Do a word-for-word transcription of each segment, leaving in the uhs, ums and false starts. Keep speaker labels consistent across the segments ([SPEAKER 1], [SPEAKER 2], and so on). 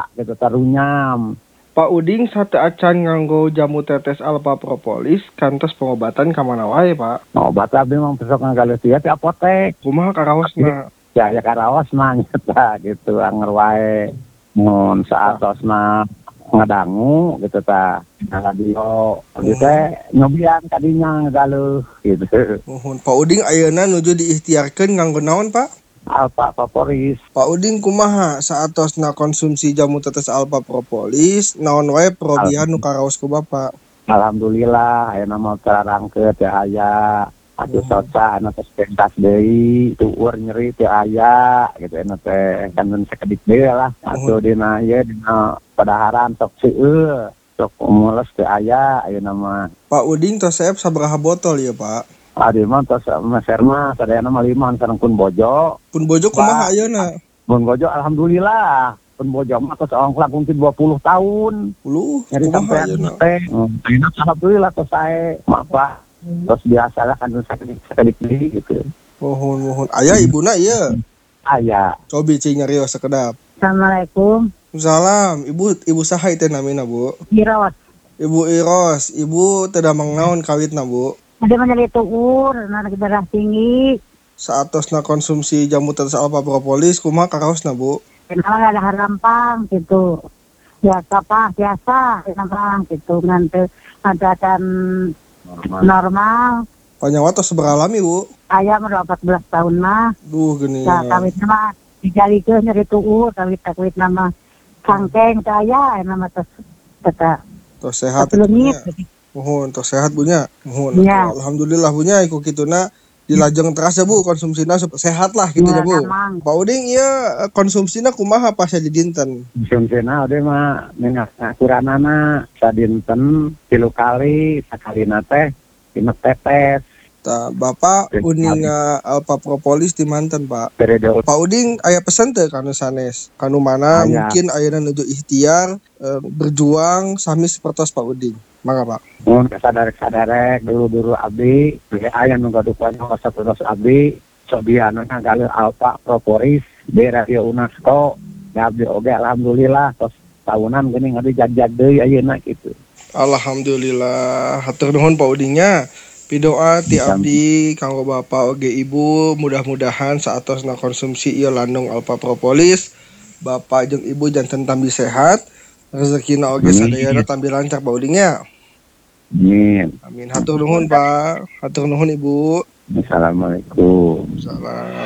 [SPEAKER 1] gitu tarunyam.
[SPEAKER 2] Pak Uding sate acan nganggo jamu tetes alpha propolis kantos pengobatan kamana wae Pak.
[SPEAKER 1] Obat abdi mah besok ngagaluh tieu ti apotek.
[SPEAKER 2] Kumaha karaosna?
[SPEAKER 1] Ya ya karaos mah nyata gitu anger wae. Mun saatosna ngadangu gitu ta. Radio gitu teh nyobian kadinya ngagaluh gitu.
[SPEAKER 2] Mohon Pak Uding ayeuna nuju diikhtiarkeun nganggo naon Pak?
[SPEAKER 1] Alpha propolis.
[SPEAKER 2] Pak Uding kumaha saatosna konsumsi jamu tetes alpha propolis naon wae perobihan nu karaos ku Bapak?
[SPEAKER 1] Alhamdulillah ayeuna mah terarangkeun teu aya atuh soca anu tos pentas deui tueur nyeri teu aya gitu anu teh kan sakedik deui lah atuh dina ieu dina padaharan sok seueur sok mules teu aya ayeuna mah.
[SPEAKER 2] Pak Uding tos saep sabaraha botol ya Pak?
[SPEAKER 1] Adi mah tos meser mah sadayana mah lima sareng pun bojo.
[SPEAKER 2] Pun bojo kumaha ayeuna?
[SPEAKER 1] Pun bojo alhamdulillah. Pun bojo mah tos ongklak mungkin dua puluh tahun.
[SPEAKER 2] Puluh?
[SPEAKER 1] Jadi sampai teh. Ayeuna alhamdulillah tos sae mah tos biasa lah kan sakedik deui gitu.
[SPEAKER 2] Mohon mohon. Aya ibuna ieu?
[SPEAKER 1] Aya.
[SPEAKER 2] Cobi cing nyarios sakedap.
[SPEAKER 3] Assalamualaikum.
[SPEAKER 2] Salam. Ibu ibu saha teh namina Bu?
[SPEAKER 3] Iros.
[SPEAKER 2] Ibu Iros, ibu teu damang naon kawitna Bu?
[SPEAKER 3] Ada menjadi tuur, anak darah tinggi.
[SPEAKER 2] Saatosna konsumsi jamu tetes alpha propolis, kumaha karaosna Bu?
[SPEAKER 3] Kenal ada harampang gitu. Biasa Pak, biasa harampang gitu. Nanti ada kan normal. normal.
[SPEAKER 2] Panyawa tos beralami Bu?
[SPEAKER 3] Ayam udah empat belas tahun mah.
[SPEAKER 2] Duh gini.
[SPEAKER 3] Nah, kawitna mah dijalikeun nyari tuur, kawit kawit nama sangkeng saya nama tos kata.
[SPEAKER 2] Tos sehat. Mohon tos sehat bunya. Mohon.
[SPEAKER 3] Ya.
[SPEAKER 2] Alhamdulillah bunya iku kituna dilajeng teras ya Bu konsumsina sehat lah gitu ya, ya Bu. Namang. Pak Uding ieu konsumsina kumaha pas di dinten?
[SPEAKER 1] Konsumsina ode mah minyak akuranana sadinten tilu kali sakalina teh lima tetes.
[SPEAKER 2] Tah Bapak Uding alpha propolis di manten Pak.
[SPEAKER 1] Periode.
[SPEAKER 2] Pak Uding aya pesan teh kanu sanes? Kanu mana Ayah. Mungkin ayeuna nuju ikhtiar eh, berjuang sami sapertos Pak Uding. Mangga Pak.
[SPEAKER 1] Mun sadarek-sadarek dulu-dulu abdi, aya nu gadukan sapertos abdi, sobiana ngagaluh alpha propolis di radio UNESCO. Da abdi oge alhamdulillah tos tahunan geuning abdi jag-jag deui ayeuna kitu.
[SPEAKER 2] Alhamdulillah, hatur nuhun Pak Udingnya. Pidoa ti abdi kanggo Bapak oge Ibu, mudah-mudahan saatosna konsumsi ieu landung alpha propolis, Bapak jeung Ibu janten tambi sehat, rezekina oge sadayana tambi lancar Pak Udingnya.
[SPEAKER 1] Amin.
[SPEAKER 2] Amin. Hatur nuhun Pak, hatur nuhun Ibu.
[SPEAKER 1] Assalamualaikum.
[SPEAKER 2] Salam.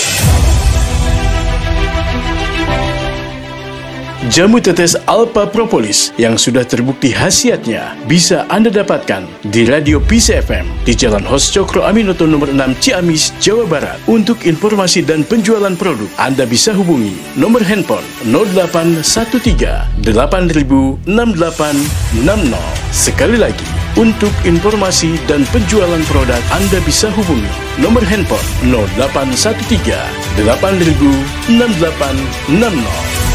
[SPEAKER 4] Jamu tetes alpha propolis yang sudah terbukti khasiatnya bisa Anda dapatkan di Radio P C F M di Jalan Hos Cokro Aminoto nomor enam Ciamis, Jawa Barat. Untuk informasi dan penjualan produk, Anda bisa hubungi nomor handphone nol delapan satu tiga delapan nol enam delapan enam nol. Sekali lagi, untuk informasi dan penjualan produk, Anda bisa hubungi nomor handphone nol delapan satu tiga delapan nol enam delapan enam nol.